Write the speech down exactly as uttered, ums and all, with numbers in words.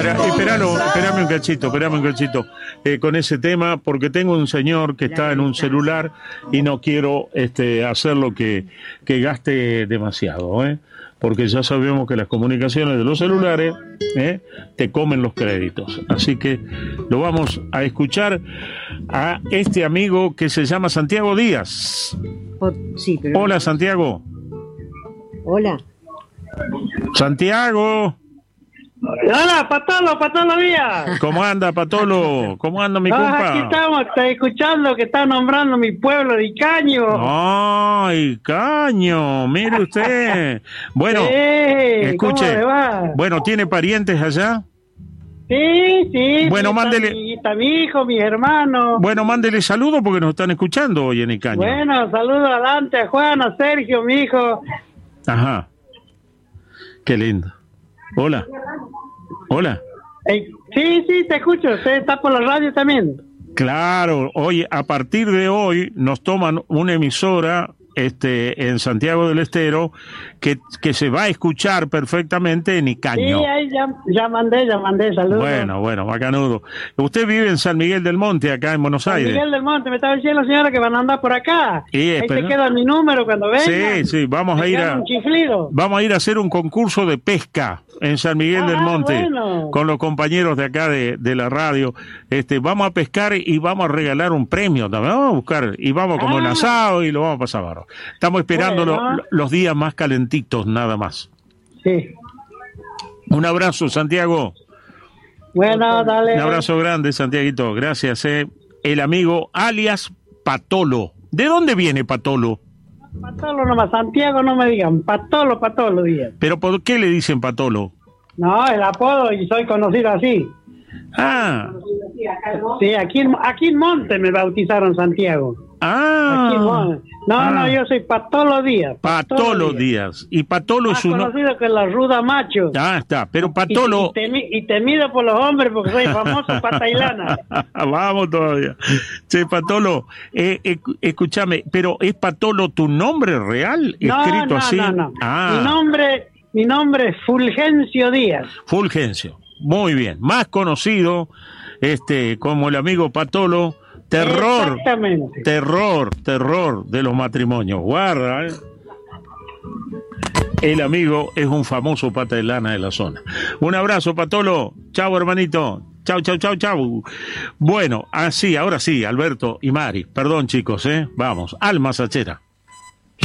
Espera, esperalo, esperame un cachito, esperame un cachito eh, con ese tema, porque tengo un señor que está en un celular y no quiero este, hacerlo que, que gaste demasiado, ¿eh? Porque ya sabemos que las comunicaciones de los celulares ¿eh? te comen los créditos. Así que lo vamos a escuchar a este amigo que se llama Santiago Díaz. O, sí, pero... Hola, Santiago. Hola. Santiago. Hola, Patolo, Patolo Díaz. ¿Cómo anda, Patolo? ¿Cómo anda mi compa? Ah, aquí estamos, estoy escuchando que está nombrando mi pueblo de Icaño. ¡Ay, Caño! Mire usted. Bueno, sí, escuche. ¿cómo le va? Bueno, ¿tiene parientes allá? Sí, sí. Bueno, está mándele. Mi, está mi hijo, mi hermano. Bueno, mándele saludos porque nos están escuchando hoy en Icaño. Bueno, saludo adelante a Juan, a Sergio, mi hijo. Ajá. Qué lindo. Hola. Hola. Eh, sí, sí, te escucho. Usted está por la radio también. Claro. Oye, a partir de hoy nos toman una emisora este en Santiago del Estero que, que se va a escuchar perfectamente en Icaño. Sí, ahí ya, ya mandé, ya mandé, saludos. Bueno, bueno, bacanudo. Usted vive en San Miguel del Monte, acá en Buenos San Aires. Miguel del Monte, me estaba diciendo la señora que van a andar por acá. Sí, ahí espera. te queda mi número cuando vengan. Sí, sí, vamos a ir a un chiflido. vamos a ir a hacer un concurso de pesca en San Miguel Ah, del Monte bueno. con los compañeros de acá de, de la radio. Este, vamos a pescar y vamos a regalar un premio también. Vamos a buscar y vamos como un Ah. asado y lo vamos a pasar bárbaro. Estamos esperando Bueno. lo- los días más calentitos nada más. Sí. Un abrazo, Santiago. Bueno, dale. Un abrazo grande, Santiaguito. Gracias. Eh. El amigo alias Patolo. ¿De dónde viene Patolo? Patolo nomás, Santiago no me digan, Patolo, Patolo Díaz. ¿Pero por qué le dicen Patolo? No, el apodo y soy conocido así. Ah, Sí, aquí en, aquí en Monte me bautizaron Santiago. Aquí en ah. Monte. No, Ah. no, yo soy Patolo Díaz. Patolo Díaz. Y Patolo Más es un... conocido que la Ruda Macho. Ah, está. Pero Y, Patolo... y, temi- y temido por los hombres porque soy famoso patailana. Vamos todavía. Che, Patolo, eh, esc- escúchame, pero ¿es Patolo tu nombre real? No, Escrito no, así. no, no. Ah, Mi nombre, mi nombre es Fulgencio Díaz. Fulgencio. Muy bien. Más conocido este, como el amigo Patolo. Terror. Exactamente. Terror, terror de los matrimonios. Guarda, ¿eh? El amigo es un famoso pata de lana de la zona. Un abrazo, Patolo. Chau, hermanito. Chau, chau, chau, chau. Bueno, así, ahora sí, Alberto y Mari. Perdón, chicos, ¿eh? Vamos, Alma Sachera.